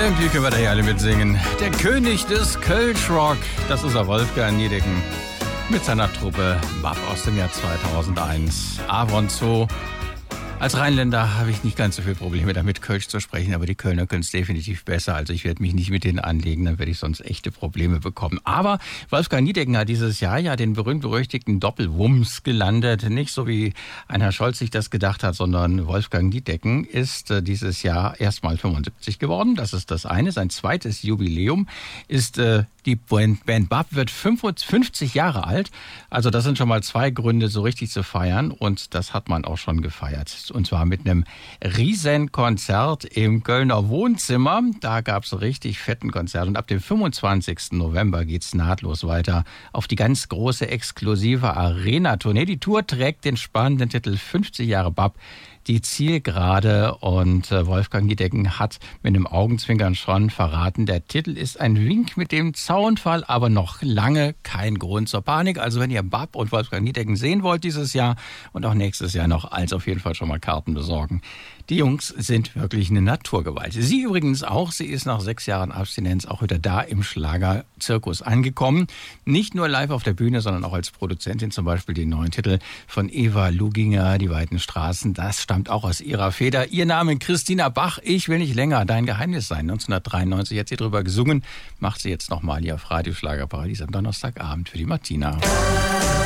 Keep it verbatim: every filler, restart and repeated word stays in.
Irgendwie können wir da ja alle mitsingen. Der König des Kölschrock, das ist er, Wolfgang Niedecken, mit seiner Truppe B A P aus dem Jahr zweitausendeins. Avon Zoo. Als Rheinländer habe ich nicht ganz so viele Probleme damit, Kölsch zu sprechen, aber die Kölner können es definitiv besser. Also ich werde mich nicht mit denen anlegen, dann werde ich sonst echte Probleme bekommen. Aber Wolfgang Niedecken hat dieses Jahr ja den berühmt-berüchtigten Doppelwumms gelandet. Nicht so wie ein Herr Scholz sich das gedacht hat, sondern Wolfgang Niedecken ist äh, dieses Jahr erstmal fünfundsiebzig geworden. Das ist das eine. Sein zweites Jubiläum ist äh, die Band, Band B A P wird fünfundfünfzig Jahre alt. Also das sind schon mal zwei Gründe, so richtig zu feiern. Und das hat man auch schon gefeiert. Und zwar mit einem riesen Konzert im Kölner Wohnzimmer. Da gab es richtig fetten Konzert. Und ab dem fünfundzwanzigsten November geht's nahtlos weiter auf die ganz große, exklusive Arena-Tournee. Die Tour trägt den spannenden Titel fünfzig Jahre B A P. Die Zielgerade, und Wolfgang Niedecken hat mit einem Augenzwinkern schon verraten, der Titel ist ein Wink mit dem Zaunfall, aber noch lange kein Grund zur Panik. Also wenn ihr B A P und Wolfgang Niedecken sehen wollt dieses Jahr und auch nächstes Jahr noch, als auf jeden Fall schon mal Karten besorgen. Die Jungs sind wirklich eine Naturgewalt. Sie übrigens auch. Sie ist nach sechs Jahren Abstinenz auch wieder da im Schlagerzirkus angekommen. Nicht nur live auf der Bühne, sondern auch als Produzentin. Zum Beispiel den neuen Titel von Eva Luginger, Die weiten Straßen. Das stammt auch aus ihrer Feder. Ihr Name Christina Bach. Ich will nicht länger dein Geheimnis sein. neunzehnhundertdreiundneunzig hat sie drüber gesungen. Macht sie jetzt nochmal hier auf Radio Schlagerparadies am Donnerstagabend für die Martina.